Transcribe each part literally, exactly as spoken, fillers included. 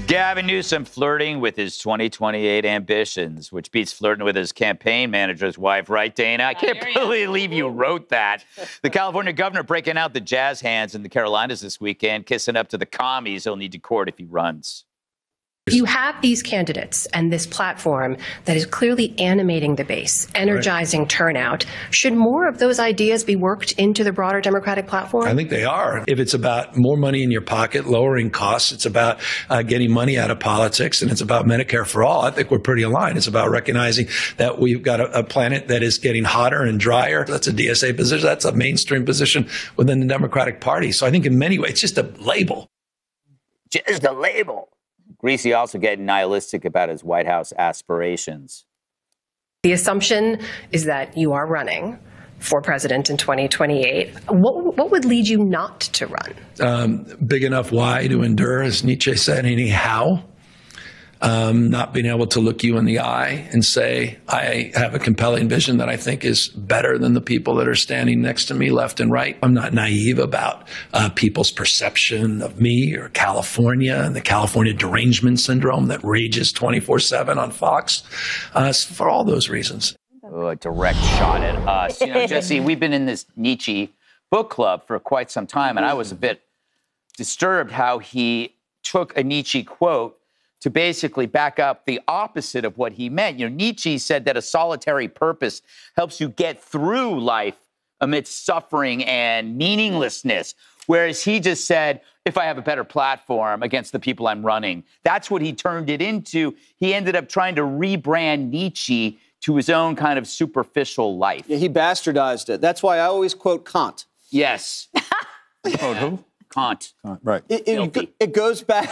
Gavin Newsom flirting with his twenty twenty-eight ambitions, which beats flirting with his campaign manager's wife, right, Dana? I can't believe you wrote that. The California governor breaking out the jazz hands in the Carolinas this weekend, kissing up to the commies he'll need to court if he runs. You have these candidates and this platform that is clearly animating the base, energizing right. turnout. Should more of those ideas be worked into the broader Democratic platform? I think they are. If it's about more money in your pocket, lowering costs, it's about uh, getting money out of politics, and it's about Medicare for all, I think we're pretty aligned. It's about recognizing that we've got a, a planet that is getting hotter and drier. That's a D S A position. That's a mainstream position within the Democratic Party. So I think in many ways, it's just a label. Just a label. Greasy also getting nihilistic about his White House aspirations. The assumption is that you are running for president in twenty twenty-eight. What, what would lead you not to run? Um, big enough why to endure, as Nietzsche said, anyhow. Um, not being able to look you in the eye and say, I have a compelling vision that I think is better than the people that are standing next to me left and right. I'm not naive about uh, people's perception of me or California and the California derangement syndrome that rages twenty-four seven on Fox uh, for all those reasons. Oh, a direct shot at us. You know, Jesse, we've been in this Nietzsche book club for quite some time, and I was a bit disturbed how he took a Nietzsche quote to basically back up the opposite of what he meant. You know, Nietzsche said that a solitary purpose helps you get through life amidst suffering and meaninglessness, whereas he just said, if I have a better platform against the people I'm running. That's what he turned it into. He ended up trying to rebrand Nietzsche to his own kind of superficial life. Yeah, he bastardized it. That's why I always quote Kant. Yes. Quote who? Kant. Kant. Right. It, it, it goes back...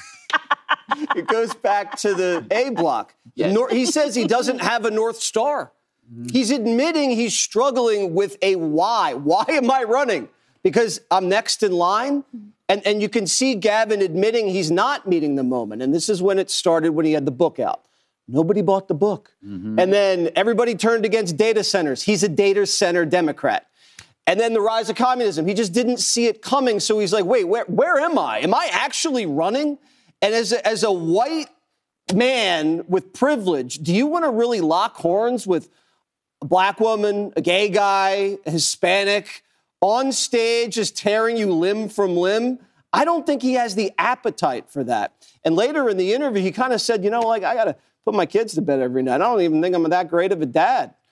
It goes back to the A block. Yes. Nor- he says he doesn't have a North Star. Mm-hmm. He's admitting he's struggling with a why. Why am I running? Because I'm next in line? And, and you can see Gavin admitting he's not meeting the moment. And this is when it started, when he had the book out. Nobody bought the book. Mm-hmm. And then everybody turned against data centers. He's a data center Democrat. And then the rise of communism. He just didn't see it coming. So he's like, wait, where, where am I? Am I actually running? And as a, as a white man with privilege, do you want to really lock horns with a black woman, a gay guy, a Hispanic, on stage just tearing you limb from limb? I don't think he has the appetite for that. And later in the interview, he kind of said, you know, like, I got to put my kids to bed every night. I don't even think I'm that great of a dad.